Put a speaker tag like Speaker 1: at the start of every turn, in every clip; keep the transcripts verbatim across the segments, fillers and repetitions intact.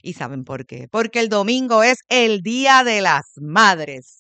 Speaker 1: ¿Y saben por qué? Porque el domingo es el Día de las Madres.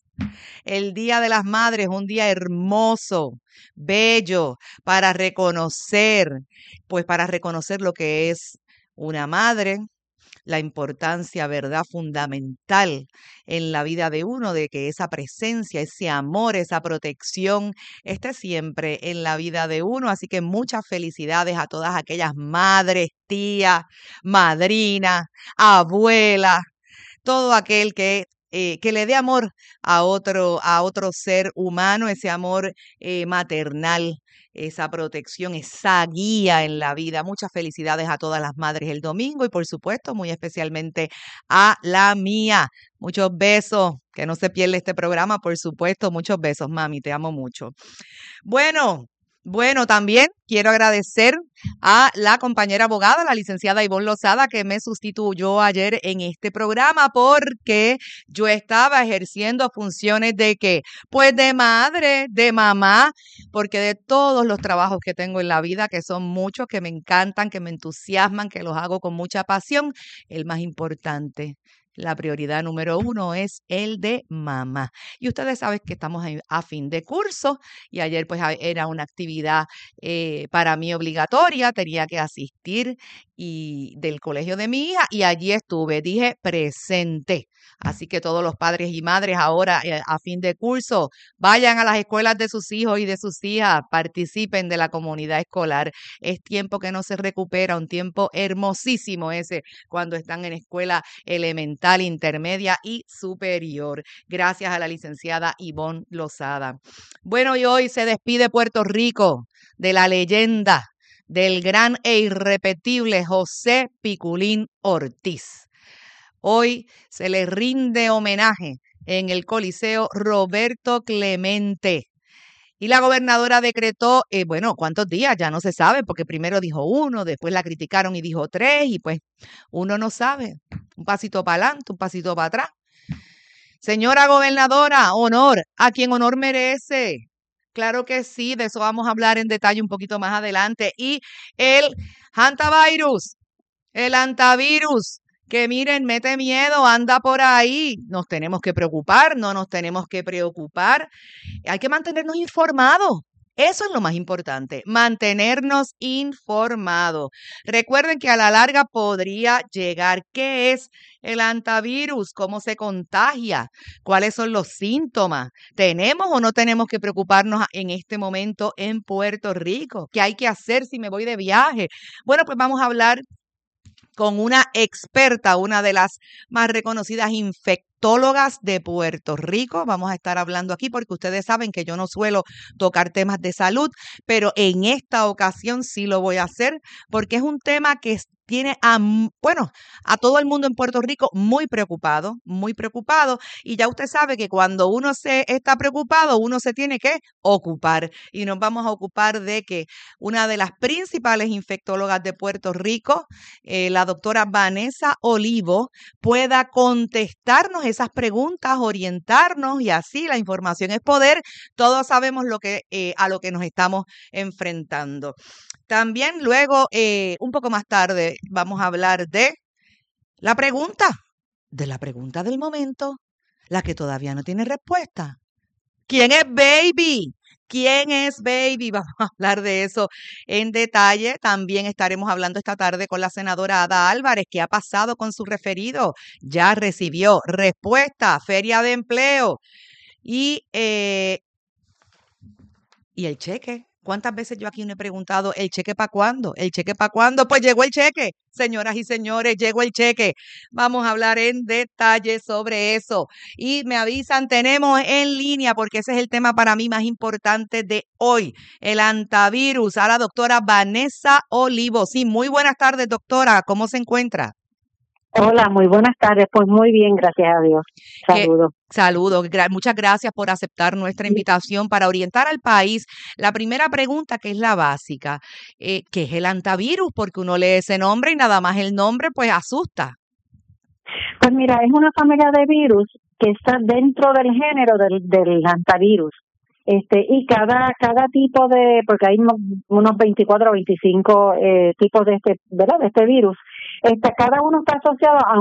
Speaker 1: El Día de las Madres, un día hermoso, bello, para reconocer, pues para reconocer lo que es una madre, la importancia, ¿verdad?, fundamental en la vida de uno, de que esa presencia, ese amor, esa protección esté siempre en la vida de uno. Así que muchas felicidades a todas aquellas madres, tías, madrinas, abuelas, todo aquel que eh, que le dé amor a otro, a otro ser humano, ese amor eh, maternal, esa protección, esa guía en la vida. Muchas felicidades a todas las madres el domingo y por supuesto muy especialmente a la mía. Muchos besos, que no se pierda este programa, por supuesto. Muchos besos, mami, te amo mucho. Bueno, bueno, también quiero agradecer a la compañera abogada, la licenciada Ivonne Lozada, que me sustituyó ayer en este programa porque yo estaba ejerciendo funciones de ¿qué? Pues de madre, de mamá, porque de todos los trabajos que tengo en la vida, que son muchos, que me encantan, que me entusiasman, que los hago con mucha pasión, el más importante, la prioridad número uno es el de mamá. Y ustedes saben que estamos a fin de curso y ayer pues era una actividad eh, para mí obligatoria, tenía que asistir y del colegio de mi hija y allí estuve, dije presente. Así que todos los padres y madres ahora eh, a fin de curso vayan a las escuelas de sus hijos y de sus hijas, participen de la comunidad escolar. Es tiempo que no se recupera, un tiempo hermosísimo ese cuando están en escuela elemental, intermedia y superior. Gracias a la licenciada Ivonne Lozada. Bueno, y hoy se despide Puerto Rico de la leyenda del gran e irrepetible José Piculín Ortiz. Hoy se le rinde homenaje en el Coliseo Roberto Clemente. Y la gobernadora decretó, eh, bueno, ¿cuántos días? Ya no se sabe, porque primero dijo uno, después la criticaron y dijo tres, y pues uno no sabe. Un pasito para adelante, un pasito para atrás. Señora gobernadora, honor a quien honor merece. Claro que sí, de eso vamos a hablar en detalle un poquito más adelante. Y el hantavirus, el antivirus, que miren, mete miedo, anda por ahí. Nos tenemos que preocupar, no nos tenemos que preocupar. Hay que mantenernos informados. Eso es lo más importante, mantenernos informados. Recuerden que a la larga podría llegar. ¿Qué es el antivirus? ¿Cómo se contagia? ¿Cuáles son los síntomas? ¿Tenemos o no tenemos que preocuparnos en este momento en Puerto Rico? ¿Qué hay que hacer si me voy de viaje? Bueno, pues vamos a hablar con una experta, una de las más reconocidas infectólogas de Puerto Rico. Vamos a estar hablando aquí porque ustedes saben que yo no suelo tocar temas de salud, pero en esta ocasión sí lo voy a hacer porque es un tema que tiene a, bueno, a todo el mundo en Puerto Rico muy preocupado, muy preocupado. Y ya usted sabe que cuando uno se está preocupado, uno se tiene que ocupar. Y nos vamos a ocupar de que una de las principales infectólogas de Puerto Rico, eh, la doctora Vanessa Olivo, pueda contestarnos esas preguntas, orientarnos y así la información es poder. Todos sabemos lo que, eh, a lo que nos estamos enfrentando. También luego, eh, un poco más tarde, vamos a hablar de la pregunta, de la pregunta del momento, la que todavía no tiene respuesta. ¿Quién es Baby? ¿Quién es Baby? Vamos a hablar de eso en detalle. También estaremos hablando esta tarde con la senadora Ada Álvarez. ¿Qué ha pasado con su referido? Ya recibió respuesta, feria de empleo y, eh, y el cheque. ¿Cuántas veces yo aquí me he preguntado, ¿el cheque para cuándo? ¿El cheque para cuándo? Pues llegó el cheque, señoras y señores, llegó el cheque. Vamos a hablar en detalle sobre eso. Y me avisan, tenemos en línea, porque ese es el tema para mí más importante de hoy, el antivirus, a la doctora Vanessa Olivo. Sí, muy buenas tardes, doctora. ¿Cómo se encuentra?
Speaker 2: Hola, muy buenas tardes. Pues muy bien, gracias a Dios. Saludos.
Speaker 1: Saludos. Gra- muchas gracias por aceptar nuestra invitación para orientar al país. La primera pregunta, que es la básica, eh, ¿qué es el antivirus? Porque uno lee ese nombre y nada más el nombre pues asusta.
Speaker 2: Pues mira, es una familia de virus que está dentro del género del, del antivirus. Este, y cada cada tipo de, porque hay unos, unos veinticuatro o veinticinco eh, tipos de este, ¿verdad? De este virus. Este, cada uno está asociado a